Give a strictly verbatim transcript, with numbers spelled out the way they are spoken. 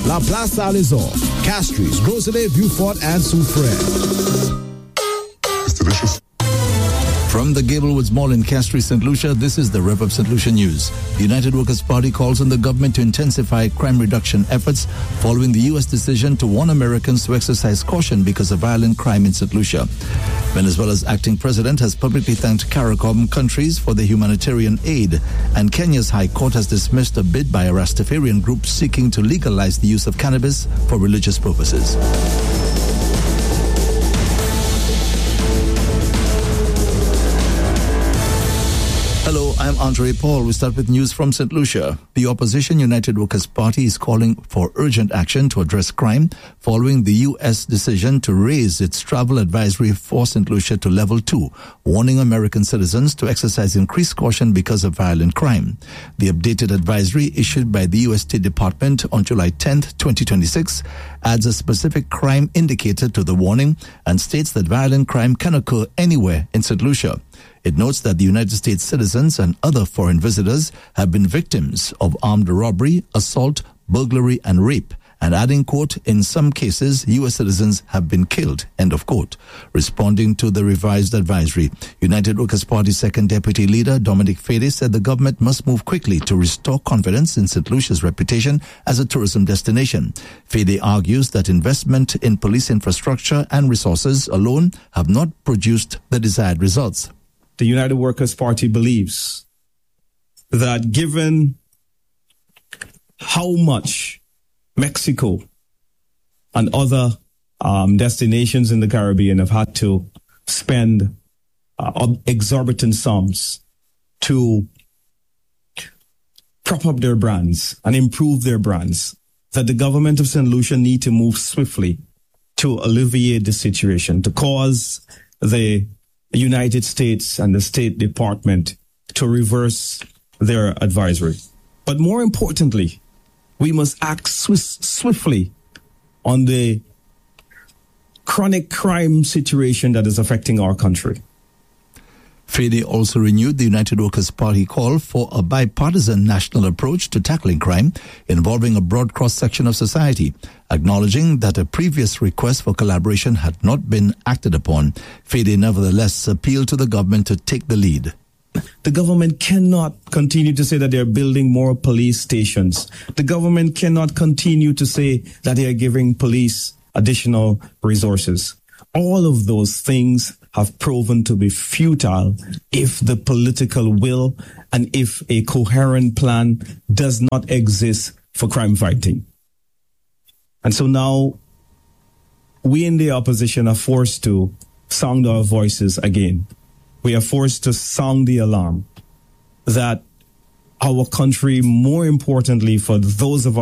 La Place Alizor, Castries, Rosalie, Beaufort, and Soufrière. It's delicious. From the Gablewoods Mall in Castries, Saint Lucia, this is the Rev Up Saint Lucia News. The United Workers' Party calls on the government to intensify crime reduction efforts following the U S decision to warn Americans to exercise caution because of violent crime in Saint Lucia. Venezuela's acting president has publicly thanked CARICOM countries for their humanitarian aid, and Kenya's High Court has dismissed a bid by a Rastafarian group seeking to legalize the use of cannabis for religious purposes. Hello, I'm Andre Paul. We start with news from Saint Lucia. The opposition United Workers' Party is calling for urgent action to address crime following the U S decision to raise its travel advisory for Saint Lucia to level two, warning American citizens to exercise increased caution because of violent crime. The updated advisory issued by the U S State Department on July tenth, twenty twenty-six, adds a specific crime indicator to the warning and states that violent crime can occur anywhere in Saint Lucia. It notes that the United States citizens and other foreign visitors have been victims of armed robbery, assault, burglary, and rape, and adding, quote, in some cases, U S citizens have been killed, end of quote. Responding to the revised advisory, United Workers' Party Second Deputy Leader Dominic Fede said the government must move quickly to restore confidence in Saint Lucia's reputation as a tourism destination. Fede argues that investment in police infrastructure and resources alone have not produced the desired results. The United Workers' Party believes that given how much Mexico and other um, destinations in the Caribbean have had to spend uh, exorbitant sums to prop up their brands and improve their brands, that the government of Saint Lucia need to move swiftly to alleviate the situation, to cause the United States and the State Department to reverse their advisory. But more importantly, we must act swift, swiftly on the chronic crime situation that is affecting our country. Fede also renewed the United Workers' Party call for a bipartisan national approach to tackling crime involving a broad cross-section of society. Acknowledging that a previous request for collaboration had not been acted upon, Fede nevertheless appealed to the government to take the lead. The government cannot continue to say that they're building more police stations. The government cannot continue to say that they are giving police additional resources. All of those things have proven to be futile if the political will and if a coherent plan does not exist for crime fighting. And so now we in the opposition are forced to sound our voices again. We are forced to sound the alarm that our country, more importantly for those of us